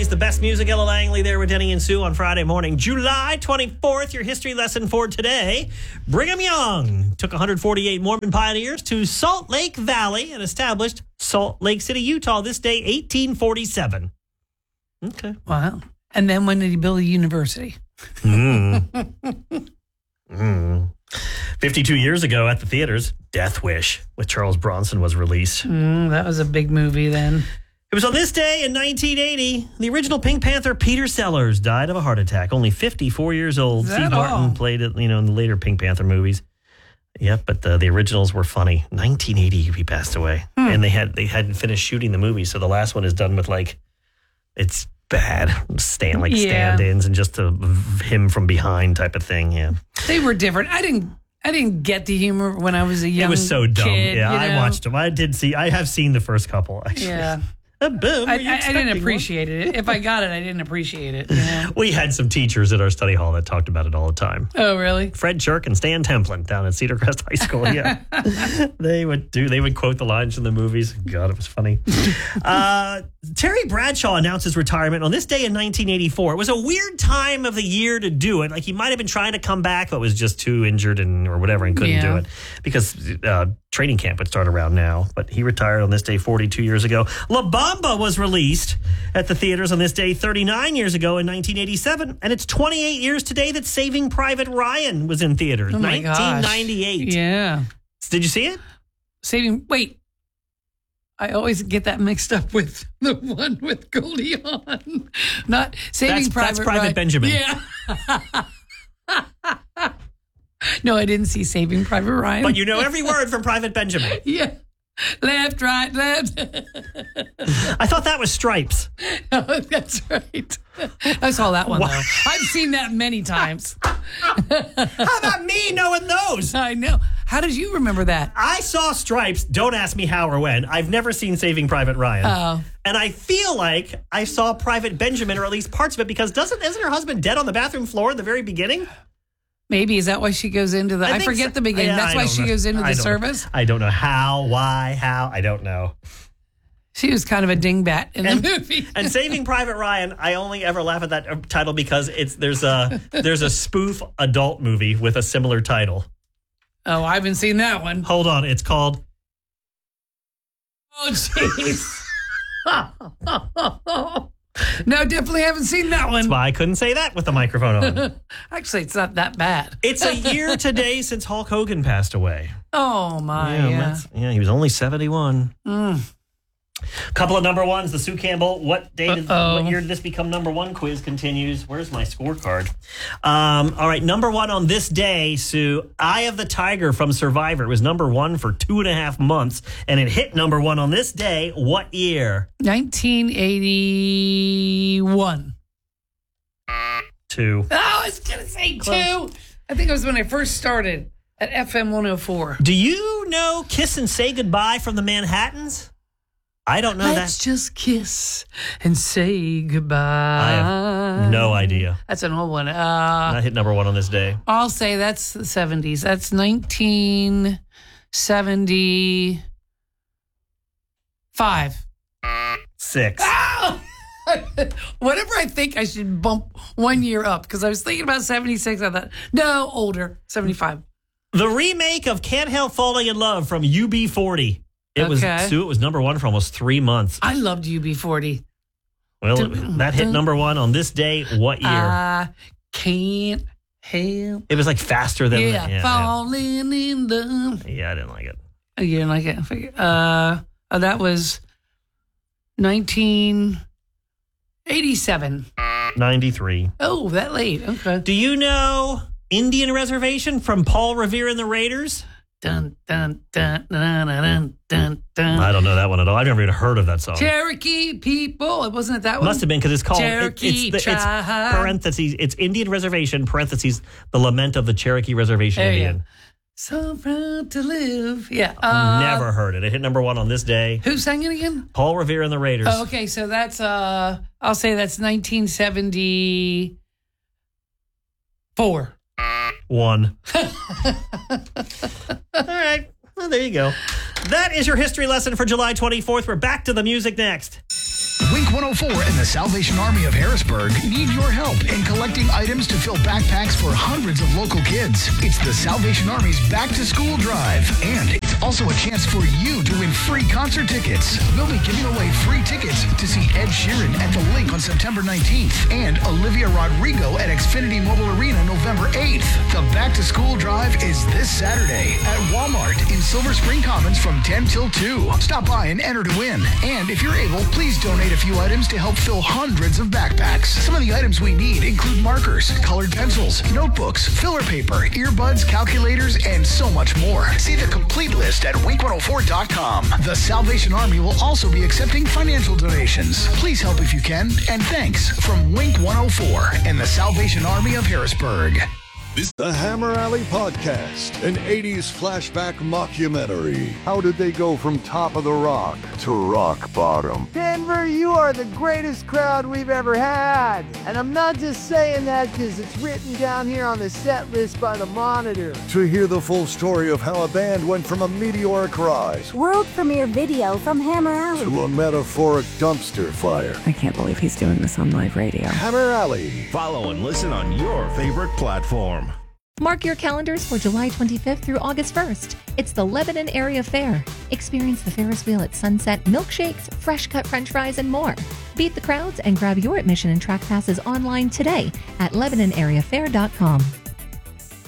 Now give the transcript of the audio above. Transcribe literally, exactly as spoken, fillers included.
plays the best music. Ella Langley there with Denny and Sue on Friday morning, July twenty-fourth. Your history lesson for today. Brigham Young took one hundred forty-eight Mormon pioneers to Salt Lake Valley and established Salt Lake City, Utah this day, eighteen forty-seven. Okay. Wow. And then when did he build a university? Mm. mm. fifty-two years ago at the theaters, Death Wish with Charles Bronson was released. Mm, that was a big movie then. It was on this day in nineteen eighty, the original Pink Panther Peter Sellers died of a heart attack, only fifty-four years old. Steve Martin all? played it, you know, in the later Pink Panther movies. Yep, but the, the originals were funny. nineteen eighty, he passed away, hmm. and they had they hadn't finished shooting the movie, so the last one is done with like it's bad stand like yeah. stand-ins and just a him from behind type of thing. Yeah, they were different. I didn't. I didn't get the humor when I was a young. It was so dumb. Kid, yeah, you know? I watched them. I did see. I have seen the first couple. Actually. Yeah. Boom, I, I, I didn't appreciate one? it. If I got it, I didn't appreciate it. You know? We had some teachers at our study hall that talked about it all the time. Oh, really? Fred Chirk and Stan Templin down at Cedar Crest High School. Yeah, they would do. They would quote the lines from the movies. God, it was funny. uh, Terry Bradshaw announced his retirement on this day in nineteen eighty-four. It was a weird time of the year to do it. Like he might have been trying to come back, but was just too injured and or whatever and couldn't yeah. do it because uh, training camp would start around now. But he retired on this day forty-two years ago. La Bamba was released at the theaters on this day thirty-nine years ago in nineteen eighty-seven, and it's twenty-eight years today that Saving Private Ryan was in theaters. Oh my nineteen ninety-eight. Gosh. Yeah. Did you see it? Saving. Wait. I always get that mixed up with the one with Goldie Hawn. Not Saving that's, Private That's Private Ryan. Benjamin. Yeah. No, I didn't see Saving Private Ryan. But you know every word from Private Benjamin. Yeah. Left, right, left. I thought that was Stripes. Oh, that's right. I saw that one, what? though. I've seen that many times. How about me knowing those? I know. How did you remember that? I saw Stripes. Don't ask me how or when. I've never seen Saving Private Ryan. Oh. And I feel like I saw Private Benjamin, or at least parts of it, because doesn't isn't her husband dead on the bathroom floor at the very beginning? Maybe. Is that why she goes into the... I, I forget so. the beginning. Yeah, That's I why she know. goes into the I service? I don't know how, why, how. I don't know. She was kind of a dingbat in and, the movie. And Saving Private Ryan, I only ever laugh at that title because it's there's a there's a spoof adult movie with a similar title. Oh, I haven't seen that one. Hold on. It's called... Oh, jeez. No, definitely haven't seen that one. That's why I couldn't say that with the microphone on. Actually, it's not that bad. It's a year today since Hulk Hogan passed away. Oh, my. Yeah, Yeah, yeah he was only seventy-one. Mm. Couple of number ones. The Sue Campbell, what day did, Uh-oh. what year did this become number one quiz continues. Where's my scorecard? Um, all right, number one on this day, Sue, Eye of the Tiger from Survivor. It was number one for two and a half months, and it hit number one on this day. What year? nineteen eighty-one. Two. Oh, I was going to say Close. two. I think it was when I first started at F M one oh four. Do you know Kiss and Say Goodbye from the Manhattans? I don't know Let's that. Let's just kiss and say goodbye. I have no idea. That's an old one. Uh, That hit number one on this day. I'll say that's the seventies. That's nineteen seventy-five. Six. Oh! Whatever I think, I should bump one year up because I was thinking about seventy-six. I thought, no, older, seventy-five. The remake of Can't Help Falling in Love from U B forty. It was okay. Sue. It was number one for almost three months. I loved U B forty. Well, dun, that hit dun, number one on this day. What year? I can't help. It was like faster than yeah, the, yeah falling yeah. in love. Yeah, I didn't like it. You didn't like it? Uh, oh, that was nineteen eighty-seven. ninety-three. Oh, that late. Okay. Do you know Indian Reservation from Paul Revere and the Raiders? Dun, dun, dun, dun, dun, dun, dun. I don't know that one at all. I've never even heard of that song. Cherokee people. It wasn't it that one? Must have been because it's called Cherokee it, it's, the, it's parentheses. It's Indian Reservation parentheses. The Lament of the Cherokee Reservation there Indian. So proud to live. Yeah. Uh, never heard it. It hit number one on this day. Who sang it again? Paul Revere and the Raiders. Oh, okay, so that's uh, I'll say that's nineteen seventy-four. One. All right. Well, there you go. That is your history lesson for July twenty-fourth. We're back to the music next. Wink one oh four and the Salvation Army of Harrisburg need your help in collecting items to fill backpacks for hundreds of local kids. It's the Salvation Army's Back to School Drive, and it's also a chance for you to win free concert tickets. We'll be giving away free tickets to see Ed Sheeran at the Link on September nineteenth and Olivia Rodrigo at Xfinity Mobile Arena November eighth. The Back to School Drive is this Saturday at Walmart in Silver Spring Commons from ten till two. Stop by and enter to win. And if you're able, please donate a few items to help fill hundreds of backpacks. Some of the items we need include markers, colored pencils, notebooks, filler paper, earbuds, calculators, and so much more. See the complete list at wink one oh four dot com. The Salvation Army will also be accepting financial donations. Please help if you can, and thanks from Wink one oh four and the Salvation Army of Harrisburg. This the Hammer Alley Podcast, an eighties flashback mockumentary. How did they go from top of the rock to rock bottom? Denver, you are the greatest crowd we've ever had. And I'm not just saying that because it's written down here on the set list by the Monitor. To hear the full story of how a band went from a meteoric rise world premiere video from Hammer Alley to a metaphoric dumpster fire. I can't believe he's doing this on live radio. Hammer Alley. Follow and listen on your favorite platform. Mark your calendars for July twenty-fifth through August first. It's the Lebanon Area Fair. Experience the Ferris wheel at sunset, milkshakes, fresh cut french fries, and more. Beat the crowds and grab your admission and track passes online today at lebanon area fair dot com.